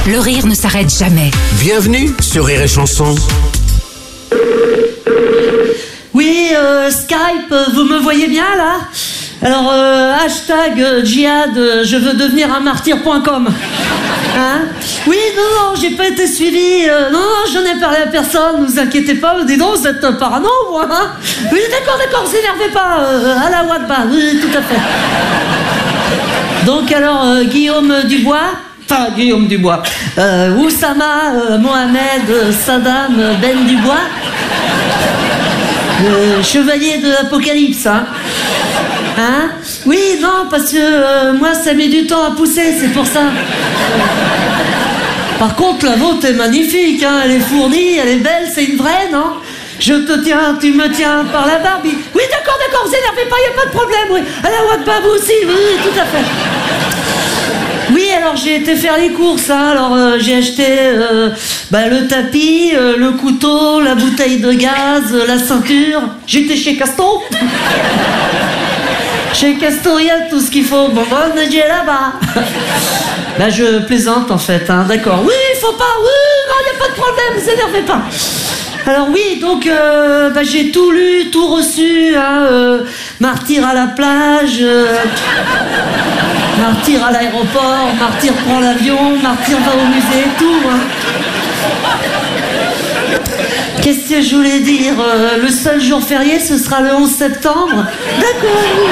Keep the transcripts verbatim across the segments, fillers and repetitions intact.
Le rire ne s'arrête jamais. Bienvenue sur Rire et Chanson. Oui, euh, Skype, vous me voyez bien là? Alors, euh, hashtag euh, djihad, euh, je veux devenir un martyr point com. Hein? Oui, non, non, j'ai pas été suivi. Euh, non, non, j'en ai parlé à personne, ne vous inquiétez pas. Dis donc, vous êtes parano, moi. Hein? Oui, d'accord, d'accord, vous énervez pas. Euh, à la Wakba, oui, tout à fait. Donc, alors, euh, Guillaume Dubois. Enfin, Guillaume Dubois. Euh, Oussama euh, Mohamed euh, Saddam euh, Ben Dubois. Le chevalier de l'Apocalypse, hein. Hein? Oui, non, parce que euh, moi, ça met du temps à pousser, c'est pour ça. Par contre, la vôtre est magnifique, hein. Elle est fournie, elle est belle, c'est une vraie, non? Je te tiens, tu me tiens par la barbe. Oui, d'accord, d'accord, vous énervez pas, y a pas de problème, oui. À la Wakba, vous aussi, oui, tout à fait. Oui, alors j'ai été faire les courses, hein. Alors euh, j'ai acheté euh, bah, le tapis, euh, le couteau, la bouteille de gaz, euh, la ceinture. J'étais chez Caston. Chez Caston, il y a tout ce qu'il faut. Bon, bon, j'ai là-bas. Bah je plaisante en fait, hein. D'accord. Oui, il faut pas, oui, non, il n'y a pas de problème, vous énervez pas. Alors oui, donc euh, bah, j'ai tout lu, tout reçu, hein, euh, martyr à la plage, euh, martyr à l'aéroport, martyr prend l'avion, martyr va au musée, tout. Hein. Qu'est-ce que je voulais dire, euh, le seul jour férié, ce sera le onze septembre. D'accord, oui.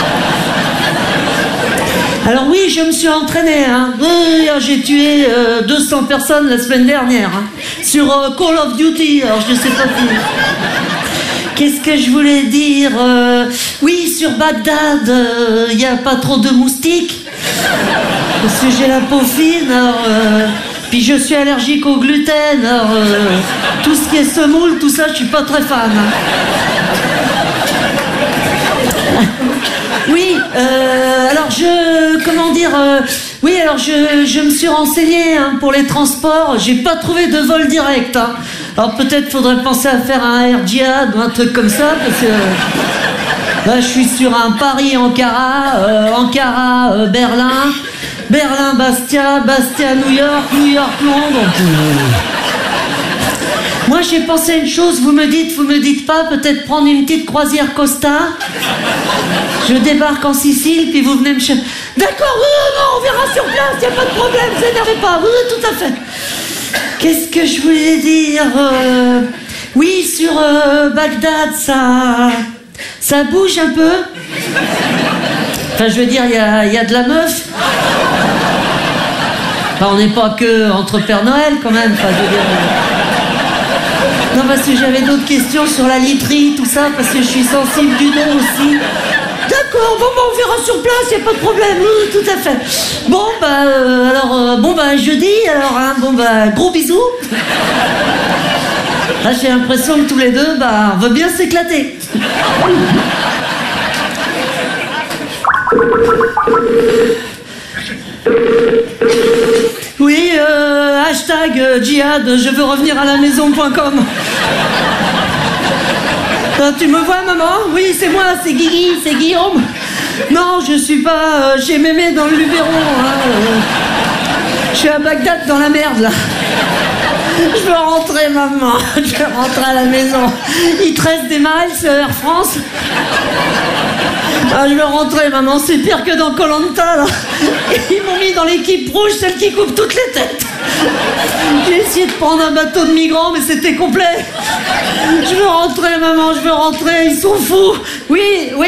Alors oui, je me suis entraîné, hein. Oui, j'ai tué euh, deux cents personnes la semaine dernière, hein, sur euh, Call of Duty, alors je sais pas plus. Qu'est-ce que je voulais dire, euh, oui, sur Bagdad, il euh, n'y a pas trop de moustiques, parce que j'ai la peau fine, alors... Euh, puis je suis allergique au gluten, alors... Euh, tout ce qui est semoule, tout ça, je suis pas très fan. Hein. Oui, euh, alors je... Comment dire euh, oui, alors je, je me suis renseigné, hein, pour les transports. J'ai pas trouvé de vol direct, hein. Alors peut-être faudrait penser à faire un Air Jihad ou un truc comme ça, parce que... Là, je suis sur un Paris-Ankara, euh, Ankara-Berlin, Berlin-Bastia, Bastia-New York, New York-Londres... Moi, j'ai pensé à une chose, vous me dites, vous me dites pas, peut-être prendre une petite croisière Costa. Je débarque en Sicile, puis vous venez me chercher. D'accord, oui, non, on verra sur place, y a pas de problème, vous énervez pas, oui, tout à fait. Qu'est-ce que je voulais dire euh... Oui, sur euh, Bagdad, ça... ça bouge un peu. Enfin, je veux dire, il y a, y a de la meuf. Enfin, on n'est pas que entre Père Noël, quand même, enfin, je veux dire... Non, parce que j'avais d'autres questions sur la literie, tout ça, parce que je suis sensible du dos aussi. D'accord, bon, bah, on verra sur place, y a pas de problème, oui, tout à fait. Bon, bah, euh, alors, euh, bon, bah, jeudi, alors, hein, bon, bah, gros bisous. Là, j'ai l'impression que tous les deux, bah, on veut bien s'éclater. Oui, euh, hashtag euh, djihad, je veux revenir à la maison point com. euh, tu me vois, maman? Oui, c'est moi, c'est Guigui, c'est Guillaume. Non, je suis pas euh, chez Mémé dans le Luberon. Hein, euh, je suis à Bagdad dans la merde, là. Je veux rentrer, maman. Je veux rentrer à la maison. Il te reste des miles, Air France? Ah, je veux rentrer, maman, c'est pire que dans Koh Lanta, là. Ils m'ont mis dans l'équipe rouge, celle qui coupe toutes les têtes. J'ai essayé de prendre un bateau de migrants, mais c'était complet. Je veux rentrer, maman, je veux rentrer, ils sont fous. Oui, oui.